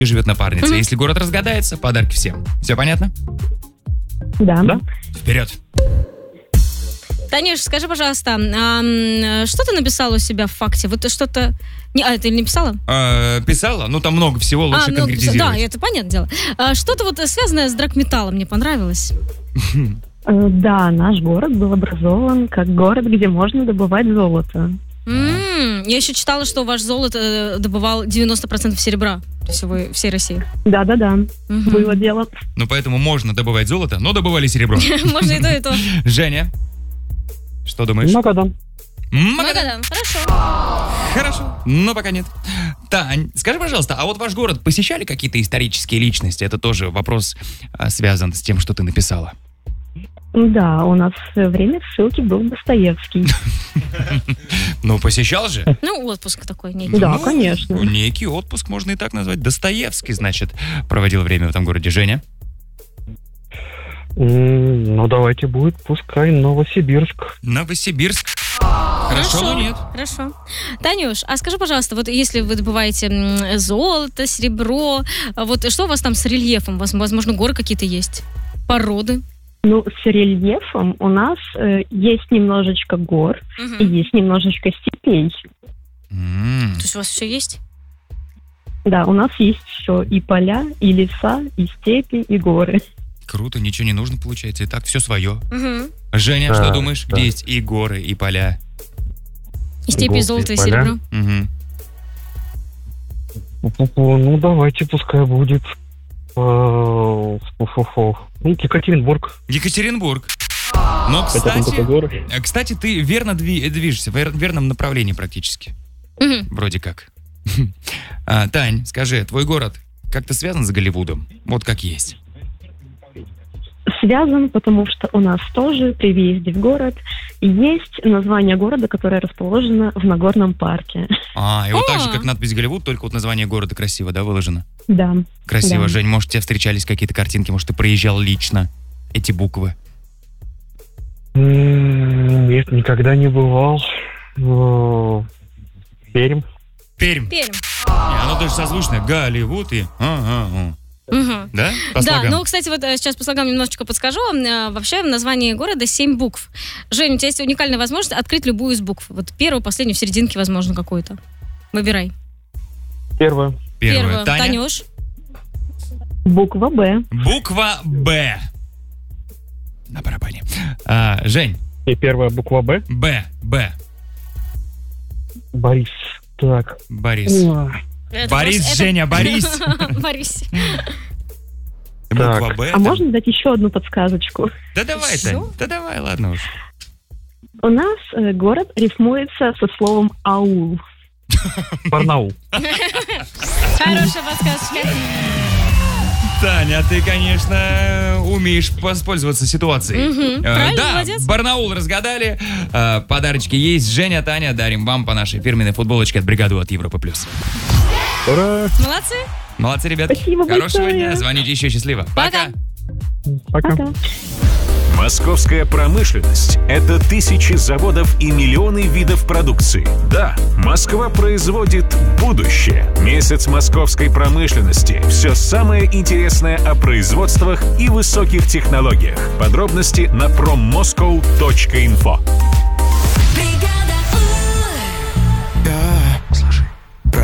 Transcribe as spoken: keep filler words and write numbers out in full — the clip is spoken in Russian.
живет напарница. Мгм. Если город разгадается, подарки всем. Все понятно? Да. Да. Вперед. Танюш, скажи, пожалуйста, а, м, что ты написала у себя в факте? Вот ты что-то... Не, а, ты не написала? Э, писала? Ну, там много всего, лучше а, много писала. конкретизировать. Да, это понятное дело. А, что-то вот связанное с драгметаллом мне понравилось. Э, Да, наш город был образован как город, где можно добывать золото. М, Я еще читала, что ваш золото э, добывал девяносто процентов серебра всего, всей России. Да-да-да, Мгм. было дело. Ну, поэтому можно добывать золото, но добывали серебро. Можно и то, и то. Женя, что думаешь? Магадан. Магадан. Магадан, хорошо. Хорошо, но пока нет. Тань, скажи, пожалуйста, а вот ваш город посещали какие-то исторические личности? Это тоже вопрос а, связан с тем, что ты написала. Да, у нас в свое время в ссылке был Достоевский. Ну, посещал же? Ну, отпуск такой некий. Да, Ну, конечно. Некий отпуск, можно и так назвать. Достоевский, значит, проводил время в этом городе. Женя? М, Ну, давайте будет, пускай Новосибирск. Новосибирск. Хорошо, но нет. Хорошо. Танюш, а скажи, пожалуйста, вот если вы добываете м, золото, серебро, а вот что у вас там с рельефом? Воз- Возможно, горы какие-то есть? Породы? Ну, с рельефом у нас э, есть немножечко гор Мгм. и есть немножечко степей. М, То есть у вас все есть? Да, у нас есть все, и поля, и леса, и степи, и горы. Круто, ничего не нужно, получается. И так все свое. Угу. Женя, Да, что думаешь? да. Где есть и горы, и поля? И степи, и Горы, золото, и поля. серебро. Мгм. Пу-пу-пу, Ну, давайте, пускай будет. э, фу-фу-фу. Ну, Екатеринбург. Екатеринбург. Но, Это там только кстати, горы. э, кстати, ты верно дви- движешься, в вер- верном направлении практически. Мгм. Вроде как. А, Тань, скажи, твой город как-то связан с Голливудом? Вот как есть. Связан, потому что у нас тоже при въезде в город есть название города, которое расположено в Нагорном парке. А, и вот так же, А. как надпись Голливуд, только вот название города красиво, да, выложено? Да. Красиво. Да. Жень, может, тебе встречались какие-то картинки, может, ты проезжал лично эти буквы? М, Нет, никогда не бывал. Э, Пермь. Пермь. Пермь. Не, оно даже созвучное. Голливуд и... А-а-а. Мгм. Да? По Да, слогам? ну, кстати, вот э, сейчас по слогам немножечко подскажу. Э, Вообще в названии города семь букв. Жень, у тебя есть уникальная возможность открыть любую из букв. Вот первую, последнюю, в серединке, возможно, какую-то. Выбирай. Первое. Первое. Таня? Танюш. Буква «Б». Буква Б. На барабане. А, Жень, И первая буква Б. Б, Б. Борис. Так. Борис. Это Борис, просто- это- Женя, Борис. Борис. Буква Так. Б. А можно дать еще одну подсказочку? Да давай, Ещё? Тань, да давай, ладно уж. У нас э, город рифмуется со словом «аул». Барнаул. Хорошая подсказочка. Таня, ты, конечно, умеешь воспользоваться ситуацией. Мгм, Э, правильно, да, молодец. Барнаул разгадали. Э, Подарочки есть. Женя, Таня, дарим вам по нашей фирменной футболочке от бригады от Европы плюс. Ура! Молодцы. Молодцы, ребят. Спасибо Хорошего большое. дня. Звоните еще. Счастливо. Пока. Пока. Пока. Московская промышленность – это тысячи заводов и миллионы видов продукции. Да, Москва производит будущее. Месяц московской промышленности. Все самое интересное о производствах и высоких технологиях. Подробности на проммоскоу точка инфо.